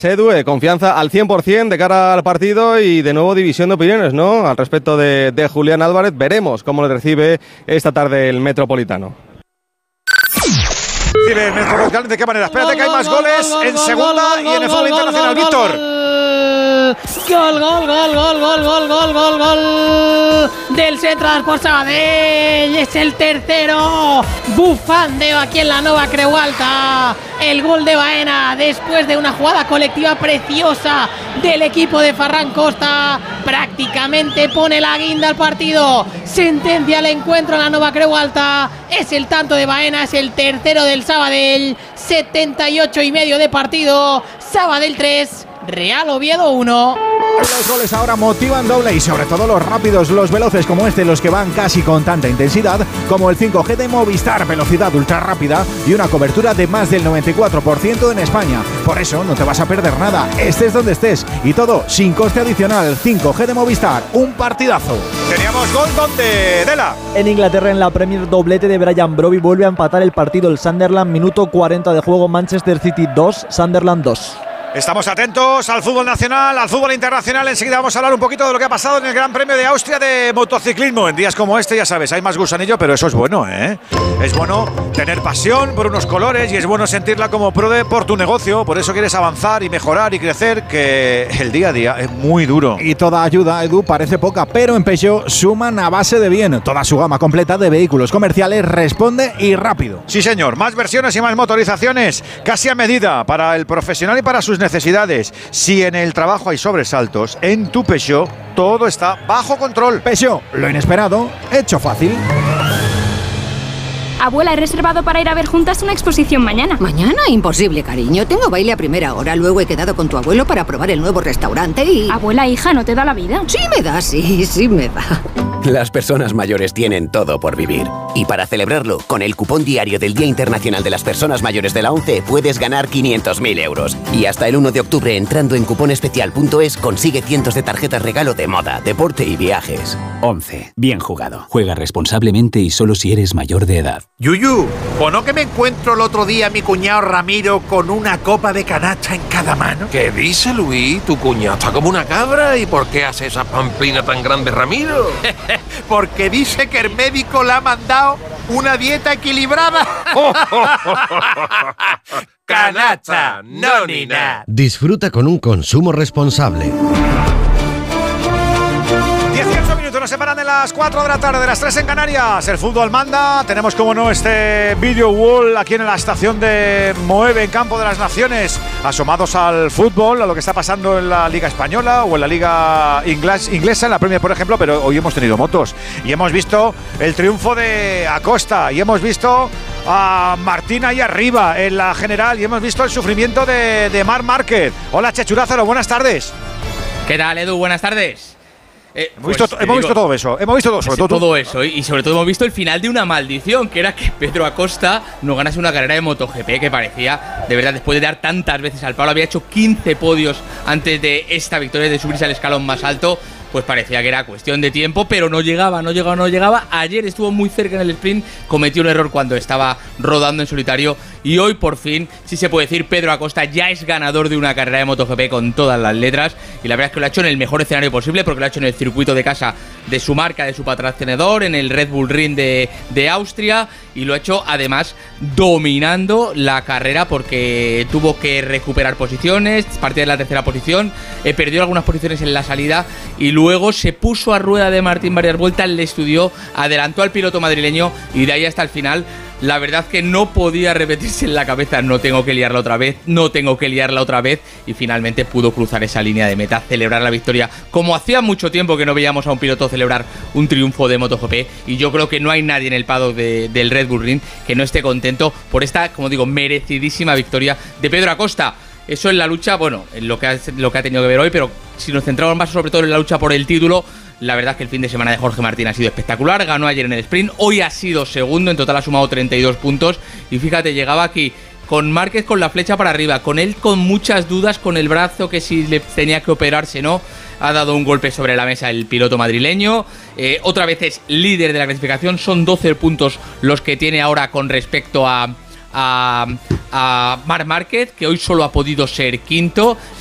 Edu, confianza al 100% de cara al partido y de nuevo división de opiniones, ¿no? Al respecto de Julián Álvarez, veremos cómo le recibe esta tarde el Metropolitano. ¿De qué manera? Espérate que hay más goles en segunda y en el fútbol internacional. Víctor. Gol del Central por Sabadell. Es el tercero. Bufandeo aquí en la Nova Creu Alta. El gol de Baena después de una jugada colectiva preciosa del equipo de Ferran Costa. Prácticamente pone la guinda al partido. Sentencia el encuentro en la Nova Creu Alta. Es el tanto de Baena, es el tercero del Sabadell. 78,5 de partido. Sabadell 3, Real Oviedo 1. Los goles ahora motivan doble y sobre todo los rápidos, los veloces como los que van casi con tanta intensidad como el 5G de Movistar, velocidad ultra rápida y una cobertura de más del 94% en España. Por eso no te vas a perder nada, estés donde estés y todo sin coste adicional. 5G de Movistar, un partidazo. Teníamos gol donde Dela. En Inglaterra, en la Premier, doblete de Brian Brobby, vuelve a empatar el partido el Sunderland, minuto 40 de juego, Manchester City 2, Sunderland 2. Estamos atentos al fútbol nacional, al fútbol internacional. Enseguida vamos a hablar un poquito de lo que ha pasado en el Gran Premio de Austria de motociclismo. En días como este, ya sabes, hay más gusanillo, pero eso es bueno, ¿eh? Es bueno tener pasión por unos colores y es bueno sentirla como pro por tu negocio. Por eso quieres avanzar y mejorar y crecer, que el día a día es muy duro. Y toda ayuda, Edu, parece poca, pero en Peugeot suman a base de bien. Toda su gama completa de vehículos comerciales responde y rápido. Sí, señor. Más versiones y más motorizaciones, casi a medida para el profesional y para sus necesidades. Si en el trabajo hay sobresaltos, en tu Peugeot todo está bajo control. Peugeot, lo inesperado, hecho fácil. Abuela, he reservado para ir a ver juntas una exposición mañana. ¿Mañana? Imposible, cariño. Tengo baile a primera hora. Luego he quedado con tu abuelo para probar el nuevo restaurante y... Abuela, hija, ¿no te da la vida? Sí me da, sí me da. Las personas mayores tienen todo por vivir. Y para celebrarlo, con el cupón diario del Día Internacional de las Personas Mayores de la ONCE puedes ganar 500.000 euros. Y hasta el 1 de octubre, entrando en cuponespecial.es, consigue cientos de tarjetas regalo de moda, deporte y viajes. ONCE. Bien jugado. Juega responsablemente y solo si eres mayor de edad. Yuyu, ¿o no que me encuentro el otro día a mi cuñado Ramiro con una copa de canacha en cada mano? ¿Qué dice, Luis? Tu cuñado está como una cabra. ¿Y por qué hace esa pamplina tan grande, Ramiro? Porque dice que el médico le ha mandado una dieta equilibrada. Canacha, no ni nada. Disfruta con un consumo responsable. 18 minutos nos separan de las 4 de la tarde, de las 3 en Canarias. El fútbol manda. Tenemos, como no, este video wall aquí en la estación de Moeve, en Campo de las Naciones, asomados al fútbol, a lo que está pasando en la Liga Española o en la Liga Inglesa, en la Premier, por ejemplo. Pero hoy hemos tenido motos y hemos visto el triunfo de Acosta y hemos visto a Martín ahí arriba en la general y hemos visto el sufrimiento de Marc Márquez. Hola, Chechurázaro, buenas tardes. ¿Qué tal, Edu? Buenas tardes. Hemos visto todo eso. Hemos visto todo, sobre todo eso. Y sobre todo hemos visto el final de una maldición, que era que Pedro Acosta no ganase una carrera de MotoGP, que parecía, de verdad, después de dar tantas veces al palo, había hecho 15 podios antes de esta victoria, de subirse al escalón más alto. Pues parecía que era cuestión de tiempo, pero no llegaba. Ayer estuvo muy cerca en el sprint, cometió un error cuando estaba rodando en solitario y hoy por fin, sí se puede decir, Pedro Acosta ya es ganador de una carrera de MotoGP con todas las letras y la verdad es que lo ha hecho en el mejor escenario posible, porque lo ha hecho en el circuito de casa de su marca, de su patrocinador, en el Red Bull Ring de Austria, y lo ha hecho además dominando la carrera, porque tuvo que recuperar posiciones, partía de la tercera posición, perdió algunas posiciones en la salida y luego se puso a rueda de Martín varias vueltas, le estudió, adelantó al piloto madrileño y de ahí hasta el final. La verdad que no podía repetirse en la cabeza, no tengo que liarla otra vez, y finalmente pudo cruzar esa línea de meta, celebrar la victoria, como hacía mucho tiempo que no veíamos a un piloto celebrar un triunfo de MotoGP, y yo creo que no hay nadie en el paddock del Red Bull Ring que no esté contento por esta, como digo, merecidísima victoria de Pedro Acosta. Eso en la lucha, bueno, en lo que ha tenido que ver hoy, pero si nos centramos más sobre todo en la lucha por el título, la verdad es que el fin de semana de Jorge Martín ha sido espectacular. Ganó ayer en el sprint, hoy ha sido segundo, en total ha sumado 32 puntos. Y fíjate, llegaba aquí con Márquez con la flecha para arriba, con él con muchas dudas, con el brazo, que si le tenía que operarse no. Ha dado un golpe sobre la mesa el piloto madrileño. Otra vez es líder de la clasificación, son 12 puntos los que tiene ahora con respecto a a Marc Márquez, que hoy solo ha podido ser quinto.